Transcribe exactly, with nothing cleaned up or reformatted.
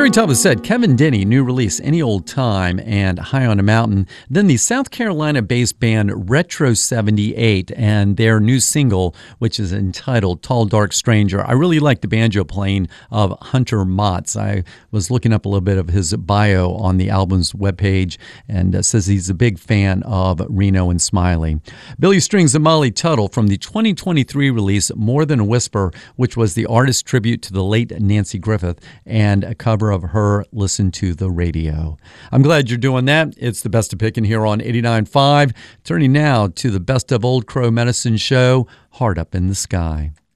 very top of the set, Kevin Denny, new release, Any Old Time and High on a Mountain. Then the South Carolina-based band Retro seventy-eight and their new single, which is entitled Tall Dark Stranger. I really like the banjo playing of Hunter Motz. I was looking up a little bit of his bio on the album's webpage and uh, says he's a big fan of Reno and Smiley. Billy Strings and Molly Tuttle from the twenty twenty-three release More Than a Whisper, which was the artist's tribute to the late Nancy Griffith and a cover of her Listen to the Radio. I'm glad you're doing that. It's the Best of Pickin' here on eighty-nine point five. Turning now to the Best of Old Crow Medicine show, Heart Up in the Sky.